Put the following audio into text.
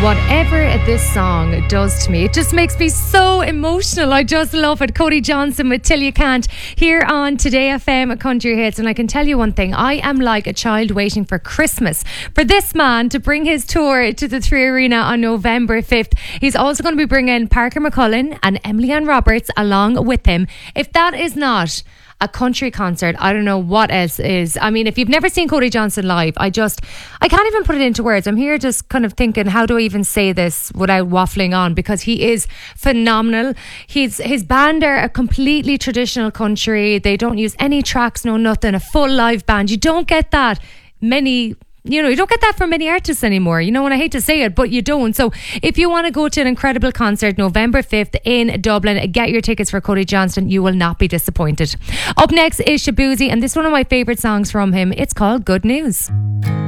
Whatever this song does to me, it just makes me so emotional. I just love it. Cody Johnson with Till You Can't here on Today FM Country Hits. And I can tell you one thing, I am like a child waiting for Christmas for this man to bring his tour to the Three Arena on November 5th. He's also going to be bringing Parker McCullin and Emily Ann Roberts along with him. If that is not a country concert, I don't know what else is. I mean, if you've never seen Cody Johnson live, I can't even put it into words. I'm here just kind of thinking, how do I even say this without waffling on? Because he is phenomenal. His band are a completely traditional country. They don't use any tracks, no nothing, a full live band. You don't get that you don't get that from many artists anymore, and I hate to say it, but you don't. So if you want to go to an incredible concert November 5th in Dublin, get your tickets for Cody Johnson. You will not be disappointed. Up next is Shaboozey, and this is one of my favourite songs from him. It's called Good News.